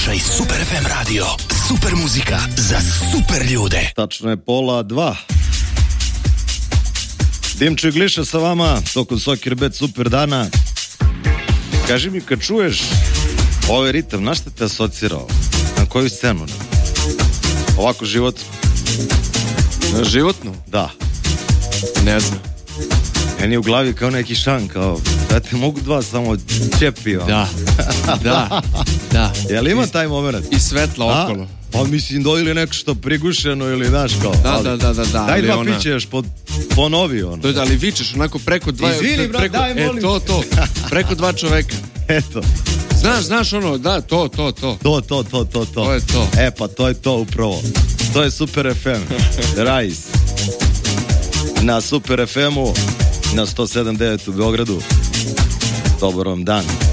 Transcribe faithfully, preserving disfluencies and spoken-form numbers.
Slušaj Super ef em radio. Super muzika za super ljude. Tačno je pola dva. Dimčo i Gliša sa vama tokom Sokir Bet super dana. Kaži mi, kad čuješ ovaj ritam, na šta te asocirao? Na koju scenu? Ovako život? Na životnu? Da. Ne znam. Meni je u glavi kao neki šan, kao da te mogu dva samo čepi. Da, da, da. Jel ima taj moment? I svetla okolo. Pa mislim da ili neko što prigušeno ili znaš kao. Da, ali, da, da, da, da. Daj dva ona... piće još po, ponovi ono. Da, ali vičeš onako preko dva... Izvini, brat, preko, daj, molim. E, to, to. Preko dva čoveka. Eto. Znaš, znaš ono, da, to, to, to. To, to, to, to, to. To je to. E, pa to je to upravo. To je Super ef em. Rise. Na Super ef emu, na sto sedam devet u Beogradu. Dobar vam dan.